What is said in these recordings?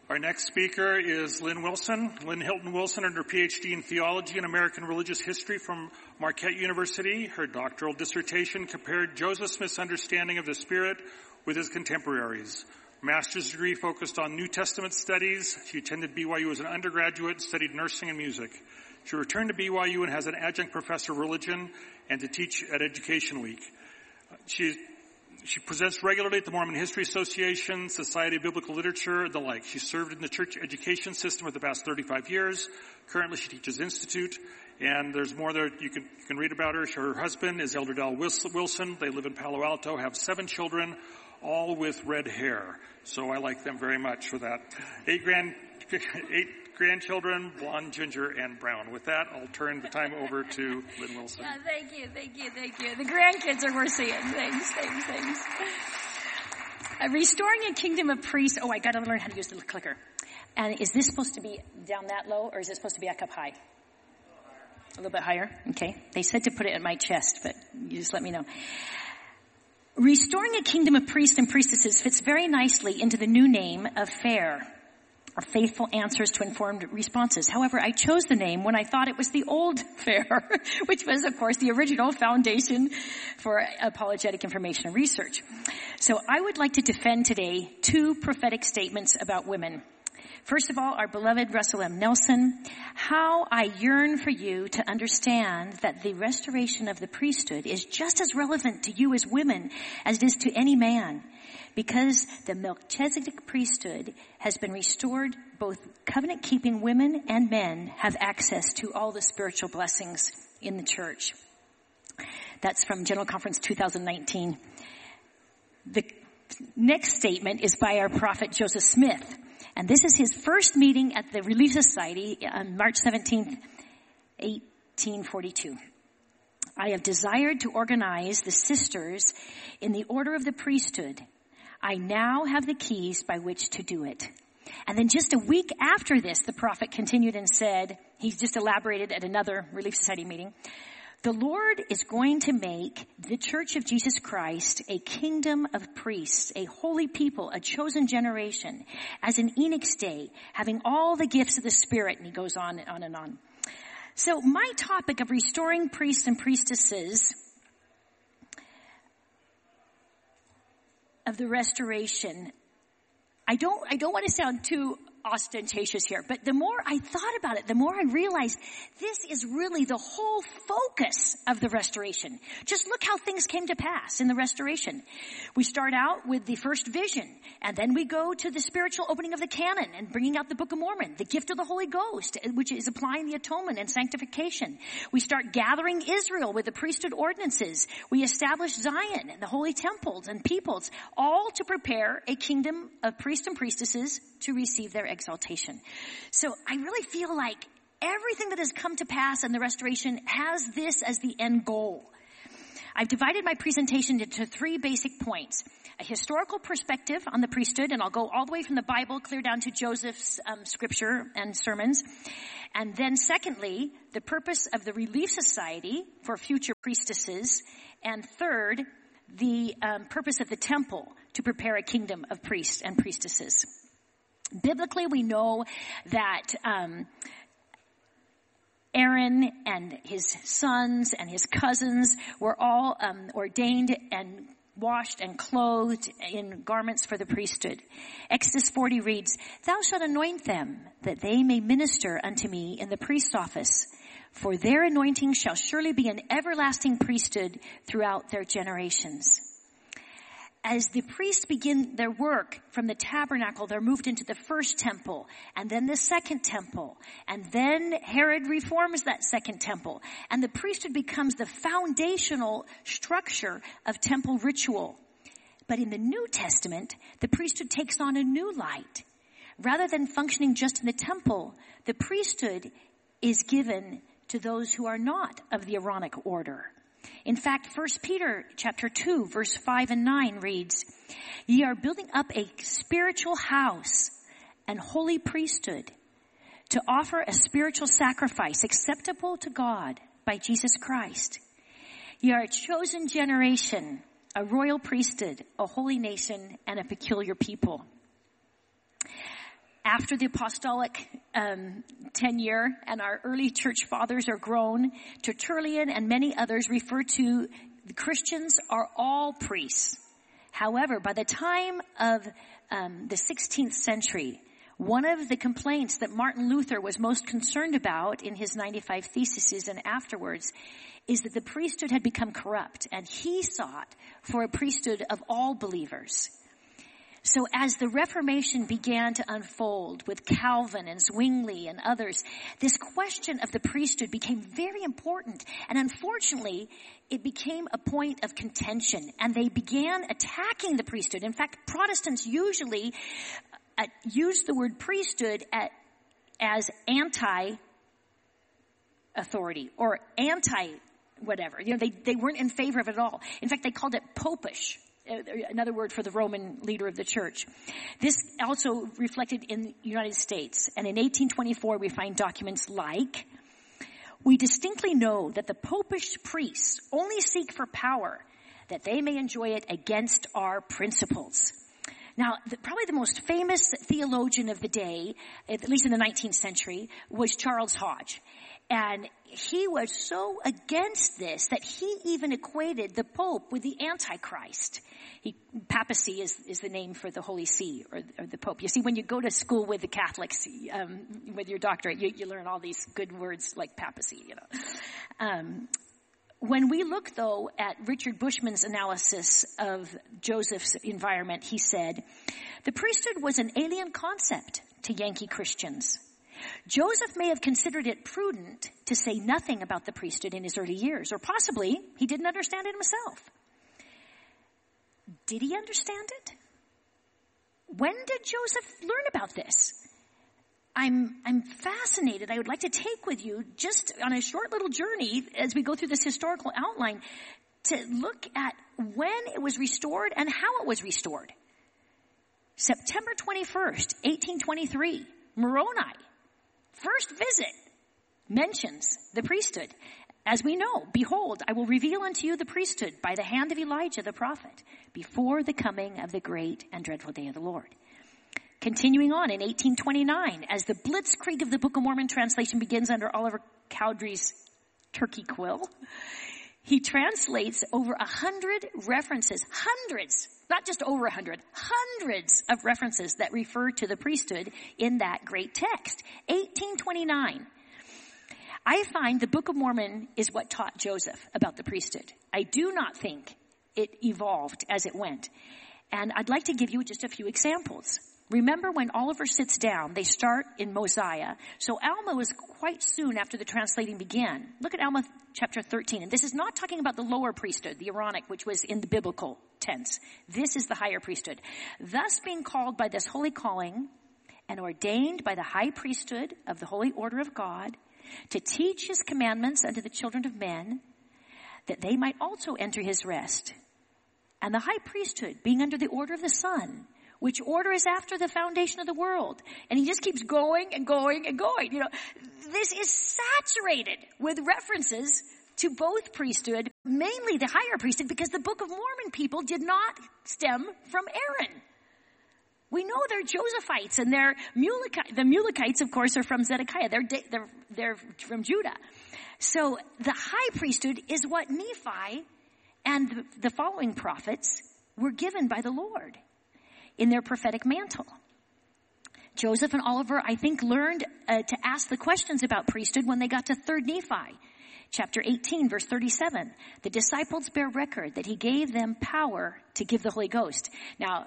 Our next speaker is Lynn Wilson. Lynn Hilton Wilson earned her PhD in Theology and American Religious History from Marquette University. Her doctoral dissertation compared Joseph Smith's understanding of the Spirit with his contemporaries. Her master's degree focused on New Testament studies. She attended BYU as an undergraduate and studied nursing and music. She returned to BYU and has an adjunct professor of religion and to teach at Education Week. She presents regularly at the Mormon History Association, Society of Biblical Literature, and the like. She served in the church education system for the past 35 years. Currently, she teaches Institute, and there's more there you can read about her. Her husband is Elder Dal Wilson. They live in Palo Alto, have 7 children, all with red hair. So I like them very much for that. 8 grandchildren, blonde, ginger, and brown. With that, I'll turn the time over to Lynn Wilson. Yeah, thank you. The grandkids are worth seeing. Thanks. Restoring a kingdom of priests. Oh, I got to learn how to use the clicker. And is this supposed to be down that low, or is it supposed to be up high? A little bit higher? Okay. They said to put it at my chest, but you just let me know. Restoring a kingdom of priests and priestesses fits very nicely into the new name of FAIR, or Faithful Answers to Informed Responses. However, I chose the name when I thought it was the old FAIR, which was, of course, the original foundation for apologetic information and research. So I would like to defend today 2 prophetic statements about women. First of all, our beloved Russell M. Nelson, how I yearn for you to understand that the restoration of the priesthood is just as relevant to you as women as it is to any man. Because the Melchizedek priesthood has been restored, both covenant-keeping women and men have access to all the spiritual blessings in the church. That's from General Conference 2019. The next statement is by our prophet Joseph Smith. And this is his first meeting at the Relief Society on March 17th, 1842. I have desired to organize the sisters in the order of the priesthood. I now have the keys by which to do it. And then just a week after this, the prophet continued and said, he's just elaborated at another Relief Society meeting, the Lord is going to make the Church of Jesus Christ a kingdom of priests, a holy people, a chosen generation, as in Enoch's day, having all the gifts of the Spirit. And he goes on and on and on. So my topic of restoring priests and priestesses of the restoration, I don't want to sound too ostentatious here, but the more I thought about it, the more I realized this is really the whole focus of the restoration. Just look how things came to pass in the restoration. We start out with the first vision, and then we go to the spiritual opening of the canon and bringing out the Book of Mormon, the gift of the Holy Ghost, which is applying the atonement and sanctification. We start gathering Israel with the priesthood ordinances. We establish Zion and the holy temples and peoples, all to prepare a kingdom of priests and priestesses to receive their exaltation. So I really feel like everything that has come to pass in the restoration has this as the end goal. I've divided my presentation into 3 basic points. A historical perspective on the priesthood, and I'll go all the way from the Bible clear down to Joseph's scripture and sermons. And then secondly, the purpose of the Relief Society for future priestesses. And third, the purpose of the temple to prepare a kingdom of priests and priestesses. Biblically, we know that Aaron and his sons and his cousins were all ordained and washed and clothed in garments for the priesthood. Exodus 40 reads, "Thou shalt anoint them, that they may minister unto me in the priest's office. For their anointing shall surely be an everlasting priesthood throughout their generations." As the priests begin their work from the tabernacle, they're moved into the first temple, and then the second temple, and then Herod reforms that second temple, and the priesthood becomes the foundational structure of temple ritual. But in the New Testament, the priesthood takes on a new light. Rather than functioning just in the temple, the priesthood is given to those who are not of the Aaronic order. In fact, 1 Peter chapter 2, verse 5 and 9 reads, "Ye are building up a spiritual house and holy priesthood to offer a spiritual sacrifice acceptable to God by Jesus Christ. Ye are a chosen generation, a royal priesthood, a holy nation, and a peculiar people." after the apostolic tenure, and our early church fathers are grown, Tertullian and many others refer to the Christians are all priests. However, by the time of the 16th century, one of the complaints that Martin Luther was most concerned about in his 95 Theses and afterwards is that the priesthood had become corrupt, and he sought for a priesthood of all believers. So as the Reformation began to unfold with Calvin and Zwingli and others, this question of the priesthood became very important. And unfortunately, it became a point of contention, and they began attacking the priesthood. In fact, Protestants usually use the word priesthood as anti-authority or anti-whatever. You know, they weren't in favor of it at all. In fact, they called it popish. Another word for the Roman leader of the church. This also reflected in the United States. And in 1824, we find documents like, "We distinctly know that the popish priests only seek for power, that they may enjoy it against our principles." Now, probably the most famous theologian of the day, at least in the 19th century, was Charles Hodge. And he was so against this that he even equated the Pope with the Antichrist. Papacy is the name for the Holy See or the Pope. You see, when you go to school with the Catholics, with your doctorate, you learn all these good words like papacy, you know. When we look, though, at Richard Bushman's analysis of Joseph's environment, he said, "The priesthood was an alien concept to Yankee Christians. Joseph may have considered it prudent to say nothing about the priesthood in his early years, or possibly he didn't understand it himself." Did he understand it? When did Joseph learn about this? I'm fascinated. I would like to take with you just on a short little journey as we go through this historical outline to look at when it was restored and how it was restored. September 21st, 1823, Moroni, first visit, mentions the priesthood. As we know, "Behold, I will reveal unto you the priesthood by the hand of Elijah the prophet, before the coming of the great and dreadful day of the Lord." Continuing on in 1829, as the Blitzkrieg of the Book of Mormon translation begins under Oliver Cowdery's turkey quill, he translates over 100 references, hundreds, not just over 100, hundreds of references that refer to the priesthood in that great text. 1829. I find the Book of Mormon is what taught Joseph about the priesthood. I do not think it evolved as it went. And I'd like to give you just a few examples. Remember when Oliver sits down, they start in Mosiah. So Alma was quite soon after the translating began. Look at Alma chapter 13. And this is not talking about the lower priesthood, the Aaronic, which was in the biblical tense. This is the higher priesthood. "Thus being called by this holy calling and ordained by the high priesthood of the holy order of God to teach his commandments unto the children of men, that they might also enter his rest. And the high priesthood being under the order of the Son, which order is after the foundation of the world." And he just keeps going and going and going. You know, this is saturated with references to both priesthood, mainly the higher priesthood, because the Book of Mormon people did not stem from Aaron. We know they're Josephites and they're the Mulekites, of course, are from Zedekiah. They're from Judah. So the high priesthood is what Nephi and the following prophets were given by the Lord in their prophetic mantle. Joseph and Oliver, I think, learned to ask the questions about priesthood when they got to 3rd Nephi. Chapter 18, verse 37. "The disciples bear record that he gave them power to give the Holy Ghost." Now,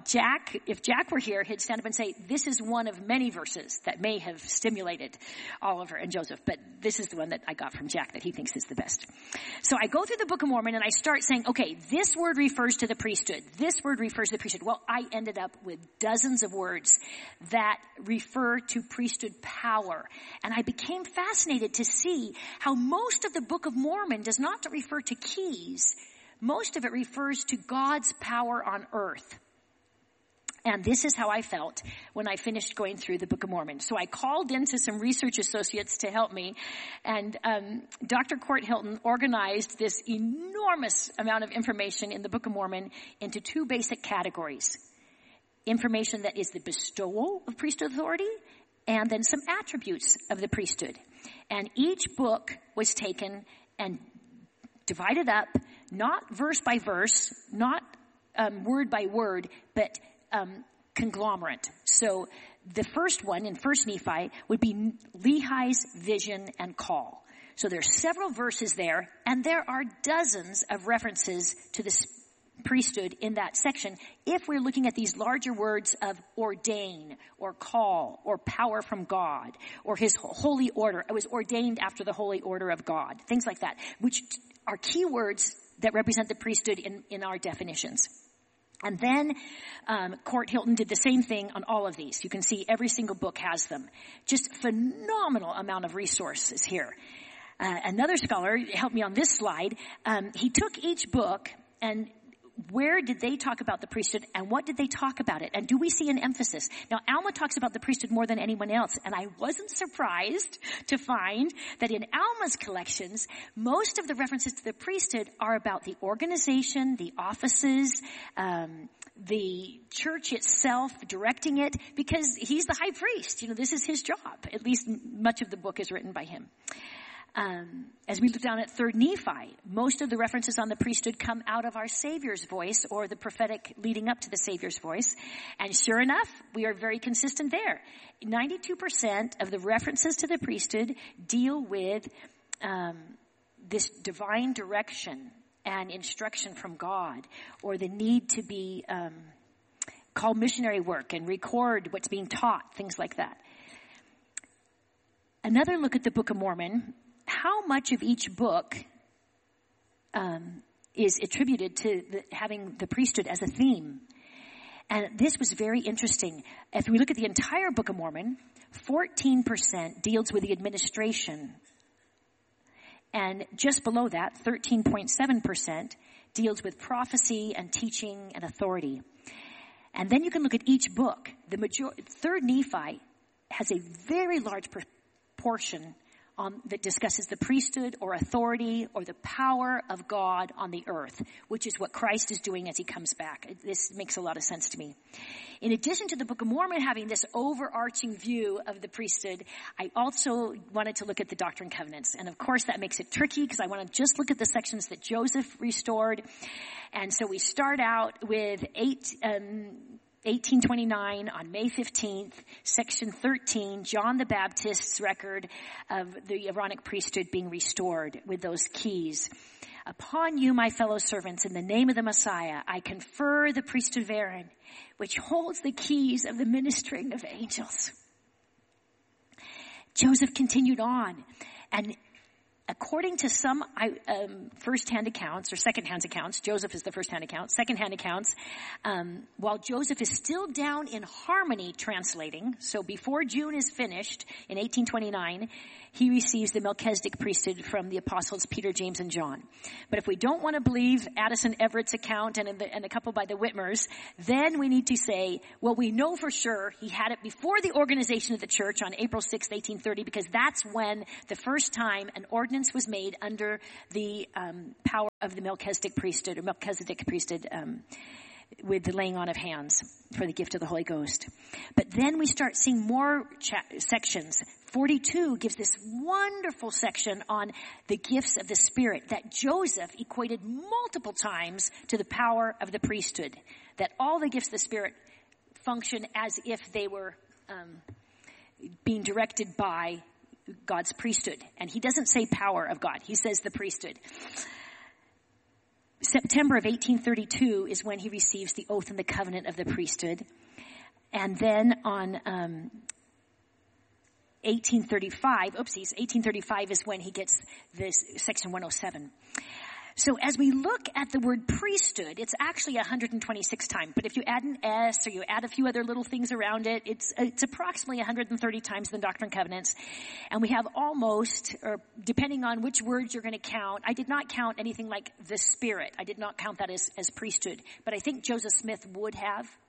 if Jack were here, he'd stand up and say, this is one of many verses that may have stimulated Oliver and Joseph, but this is the one that I got from Jack that he thinks is the best. So I go through the Book of Mormon and I start saying, okay, this word refers to the priesthood. This word refers to the priesthood. Well, I ended up with dozens of words that refer to priesthood power. And I became fascinated to see how most of the Book of Mormon does not refer to keys. Most of it refers to God's power on earth. And this is how I felt when I finished going through the Book of Mormon. So I called into some research associates to help me. And Dr. Court Hilton organized this enormous amount of information in the Book of Mormon into two basic categories. information that is the bestowal of priesthood authority, and then some attributes of the priesthood. And each book was taken and divided up, not verse by verse, not word by word, but conglomerate. So the first one in 1 Nephi would be Lehi's vision and call. So there's several verses there, and there are dozens of references to the priesthood in that section if we're looking at these larger words of ordain or call or power from God or his holy order. It was ordained after the holy order of God, things like that, which are key words that represent the priesthood in our definitions. And then Court Hilton did the same thing on all of these. You can see every single book has them. Just phenomenal amount of resources here. Another scholar helped me on this slide. He took each book and where did they talk about the priesthood and what did they talk about it? And do we see an emphasis? Now, Alma talks about the priesthood more than anyone else, and I wasn't surprised to find that in Alma's collections, most of the references to the priesthood are about the organization, the offices, the church itself, directing it, because he's the high priest. You know, this is his job. At least much of the book is written by him. As we look down at 3rd Nephi, most of the references on the priesthood come out of our Savior's voice or the prophetic leading up to the Savior's voice. And sure enough, we are very consistent there. 92% of the references to the priesthood deal with this divine direction and instruction from God, or the need to be call missionary work and record what's being taught, things like that. Another look at the Book of Mormon. How much of each book is attributed to having the priesthood as a theme? And this was very interesting. If we look at the entire Book of Mormon, 14% deals with the administration. And just below that, 13.7% deals with prophecy and teaching and authority. And then you can look at each book. The 3rd Nephi has a very large portion that discusses the priesthood or authority or the power of God on the earth, which is what Christ is doing as he comes back. This makes a lot of sense to me. In addition to the Book of Mormon having this overarching view of the priesthood, I also wanted to look at the Doctrine and Covenants. And of course that makes it tricky because I want to just look at the sections that Joseph restored. And so we start out with 1829 on May 15th, section 13, John the Baptist's record of the Aaronic priesthood being restored with those keys. Upon you, my fellow servants, in the name of the Messiah, I confer the priesthood of Aaron, which holds the keys of the ministering of angels. Joseph continued on, and according to some first-hand accounts or second-hand accounts, Joseph is the first-hand account, second-hand accounts, while Joseph is still down in Harmony translating, so before June is finished in 1829, he receives the Melchizedek priesthood from the apostles Peter, James, and John. But if we don't want to believe Addison Everett's account and a couple by the Whitmers, then we need to say, well, we know for sure he had it before the organization of the church on April 6, 1830, because that's when the first time an ordinance was made under the power of the Melchizedek priesthood with the laying on of hands for the gift of the Holy Ghost. But then we start seeing more sections. 42 gives this wonderful section on the gifts of the Spirit that Joseph equated multiple times to the power of the priesthood. That all the gifts of the Spirit function as if they were being directed by God's priesthood. And he doesn't say power of God. He says the priesthood. September of 1832 is when he receives the oath and the covenant of the priesthood. And then on 1835 is when he gets this section 107. So as we look at the word priesthood, it's actually 126 times. But if you add an S or you add a few other little things around it, it's approximately 130 times in the Doctrine and Covenants. And we have almost, or depending on which words you're going to count, I did not count anything like the Spirit. I did not count that as priesthood. But I think Joseph Smith would have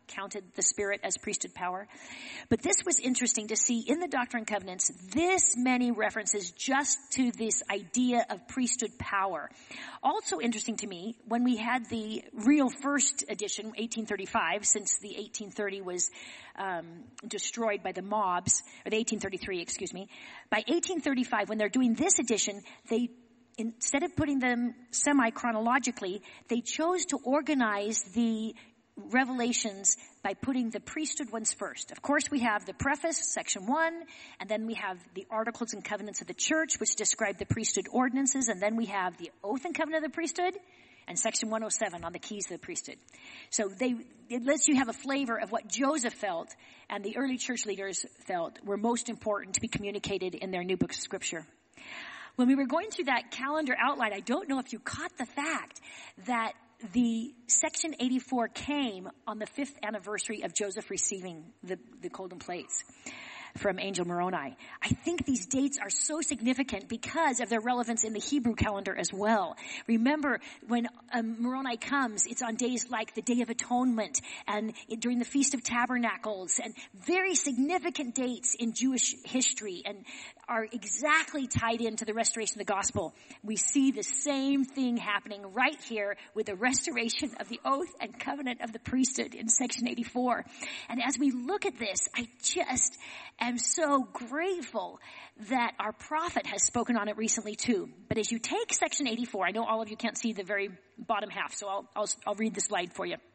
counted the Spirit as priesthood power. But this was interesting to see in the Doctrine and Covenants this many references just to this idea of priesthood power. Also interesting to me, when we had the real first edition, 1835, since the 1830 was destroyed by the mobs, or the 1833, excuse me. By 1835, when they're doing this edition, they, instead of putting them semi-chronologically, they chose to organize the revelations by putting the priesthood ones first. Of course, we have the preface, section 1, and then we have the Articles and Covenants of the Church, which describe the priesthood ordinances, and then we have the Oath and Covenant of the Priesthood, and section 107 on the keys of the priesthood. So it lets you have a flavor of what Joseph felt and the early church leaders felt were most important to be communicated in their new book of Scripture. When we were going through that calendar outline, I don't know if you caught the fact that the section 84 came on the 5th anniversary of Joseph receiving the golden plates from Angel Moroni. I think these dates are so significant because of their relevance in the Hebrew calendar as well. Remember, when Moroni comes, it's on days like the Day of Atonement and during the Feast of Tabernacles, and very significant dates in Jewish history and are exactly tied into the restoration of the gospel. We see the same thing happening right here with the restoration of the oath and covenant of the priesthood in section 84. And as we look at this, I just am so grateful that our prophet has spoken on it recently too. But as you take section 84, I know all of you can't see the very bottom half, so I'll read the slide for you.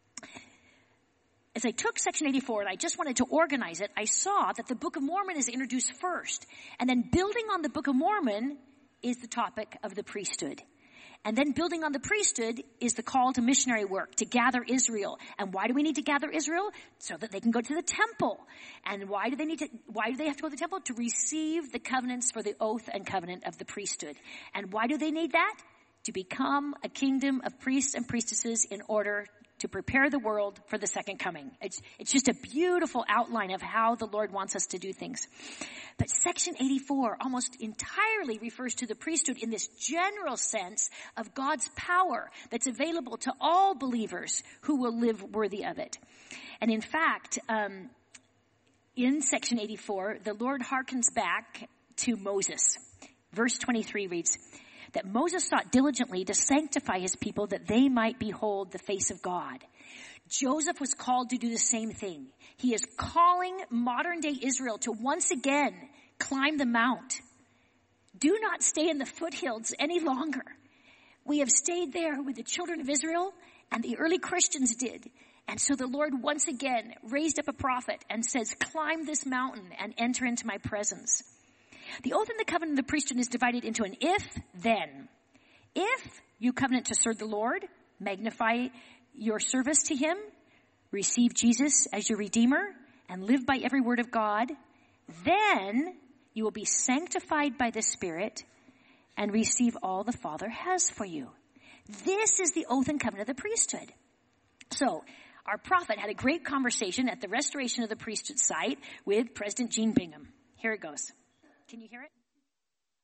As I took section 84 and I just wanted to organize it, I saw that the Book of Mormon is introduced first. And then building on the Book of Mormon is the topic of the priesthood. And then building on the priesthood is the call to missionary work, to gather Israel. And why do we need to gather Israel? So that they can go to the temple. And why do they have to go to the temple? To receive the covenants for the oath and covenant of the priesthood. And why do they need that? To become a kingdom of priests and priestesses in order to prepare the world for the second coming. It's just a beautiful outline of how the Lord wants us to do things. But section 84 almost entirely refers to the priesthood in this general sense of God's power that's available to all believers who will live worthy of it. And in fact, in section 84, the Lord harkens back to Moses. Verse 23 reads, that Moses sought diligently to sanctify his people that they might behold the face of God. Joseph was called to do the same thing. He is calling modern day Israel to once again climb the mount. Do not stay in the foothills any longer. We have stayed there with the children of Israel, and the early Christians did. And so the Lord once again raised up a prophet and says, climb this mountain and enter into my presence. The oath and the covenant of the priesthood is divided into an if-then. If you covenant to serve the Lord, magnify your service to him, receive Jesus as your Redeemer, and live by every word of God, then you will be sanctified by the Spirit and receive all the Father has for you. This is the oath and covenant of the priesthood. So, our prophet had a great conversation at the restoration of the priesthood site with President Gene Bingham. Here it goes. Can you hear it?